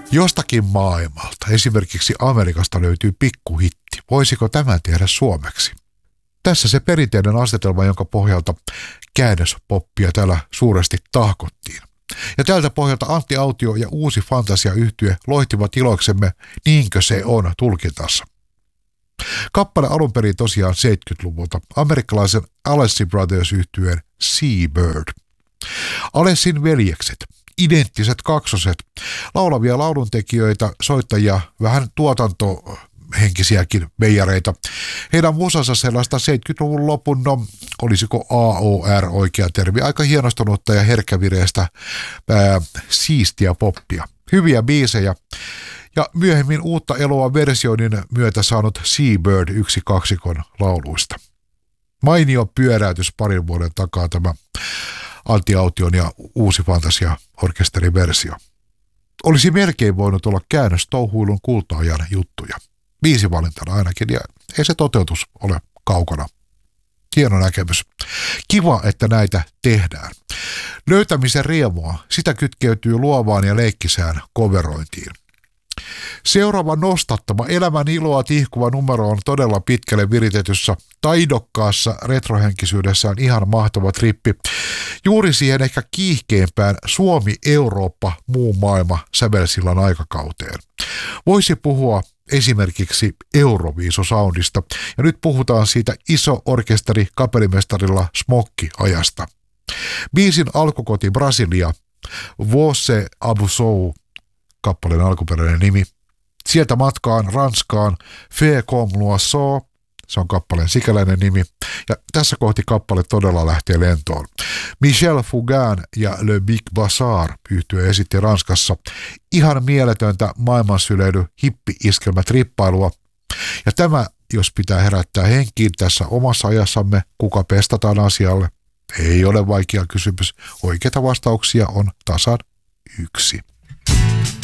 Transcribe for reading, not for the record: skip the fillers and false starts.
Jostakin maailmalta, esimerkiksi Amerikasta löytyy pikkuhitti. Voisiko tämä tehdä suomeksi? Tässä se perinteinen asetelma, jonka pohjalta käännöspoppia täällä suuresti tahkottiin. Ja tältä pohjalta Antti Autio ja Uusi Fantasia-yhtye loihtivat iloksemme Niinkö se on -tulkintassa. Kappale alun perin tosiaan 70-luvulta amerikkalaisen Alessi Brothers-yhtyeen Seabird. Alessin veljekset, identtiset kaksoset, laulavia lauluntekijöitä, soittajia, vähän tuotantohenkisiäkin veijareita. Heidän musansa sellaista 70-luvun lopun, no olisiko AOR oikea termi, aika hienostunutta ja herkkävireistä siistiä poppia. Hyviä biisejä. Ja myöhemmin uutta eloa versioinnin myötä saanut Seabird yksi kaksikon lauluista. Mainio pyöräytys parin vuoden takaa tämä Antti Aution ja Uusi Fantasia-orkesterin versio. Olisi melkein voinut olla käännöstouhuilun kulta-ajan juttuja. Biisivalintana ainakin, ja ei se toteutus ole kaukana. Hieno näkemys. Kiva, että näitä tehdään. Löytämisen riemua, sitä kytkeytyy luovaan ja leikkisään coverointiin. Seuraava nostattama elämän iloa tihkuva numero on todella pitkälle viritetyssä, taidokkaassa retrohenkisyydessään ihan mahtava trippi. Juuri siihen ehkä kiihkeimpään Suomi, Eurooppa, muu maailma sävelsillan aikakauteen. Voisi puhua esimerkiksi Euroviisu-soundista, ja nyt puhutaan siitä iso orkesteri kapellimestarilla Smokki-ajasta. Biisin alkukoti Brasilia, Você Abusou, kappaleen alkuperäinen nimi. Sieltä matkaan Ranskaan, Fais comme l'oiseau, se on kappaleen sikäläinen nimi. Ja tässä kohti kappale todella lähtee lentoon. Michel Fugain ja Le Big Bazaar -yhtye esitti Ranskassa ihan mieletöntä maailmansyleily hippi-iskelmätrippailua. Ja tämä, jos pitää herättää henkiin tässä omassa ajassamme, kuka pestataan asialle, ei ole vaikea kysymys. Oikeita vastauksia on tasan 1.